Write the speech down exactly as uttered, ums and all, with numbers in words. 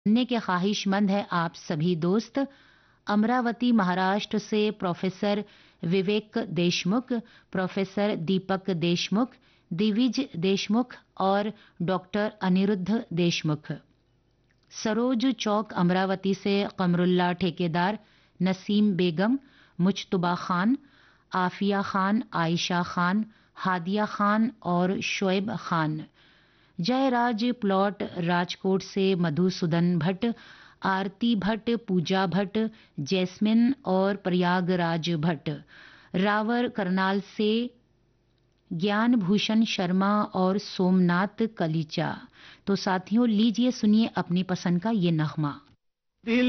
जानने के ख्वाहिशमंद है आप सभी दोस्त। अमरावती महाराष्ट्र से प्रोफेसर विवेक देशमुख, प्रोफेसर दीपक देशमुख, दिविज देशमुख और डॉक्टर अनिरुद्ध देशमुख। सरोज चौक अमरावती से कमरुल्ला ठेकेदार, नसीम बेगम, मुश्तबा खान, आफिया खान, आयशा खान, हादिया खान और शोएब खान। जयराज प्लॉट राजकोट से मधुसूदन भट्ट, आरती भट्ट, पूजा भट्ट, जैस्मिन और प्रयागराज भट्ट। रावर करनाल से ज्ञान भूषण शर्मा और सोमनाथ कलीचा। तो साथियों, लीजिए सुनिए अपनी पसंद का ये नगमा। दिल